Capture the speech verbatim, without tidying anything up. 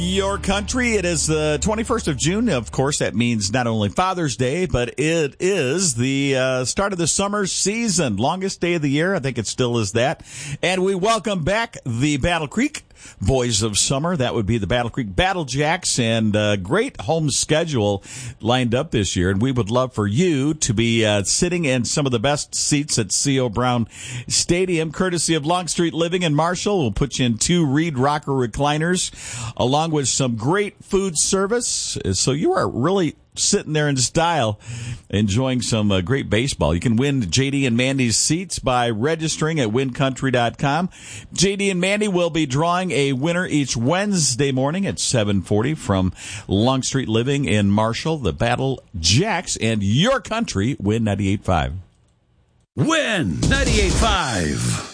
Your country, it is the twenty-first of June. Of course, that means not only Father's Day, but it is the uh, start of the summer season. Longest day of the year. I think it still is that. And we welcome back the Battle Creek Boys of Summer. That would be the Battle Creek Battle Jacks, and a great home schedule lined up this year. And we would love for you to be uh, sitting in some of the best seats at C O. Brown Stadium, courtesy of Longstreet Living in Marshall. We'll put you in two Reed Rocker recliners, along with some great food service. So you are really sitting there in style, enjoying some uh, great baseball. You can win J D and Mandy's seats by registering at win country dot com. J D and Mandy will be drawing a winner each Wednesday morning at seven forty from Longstreet Living in Marshall. The Battle Jacks and your country win ninety-eight point five. Win ninety-eight point five.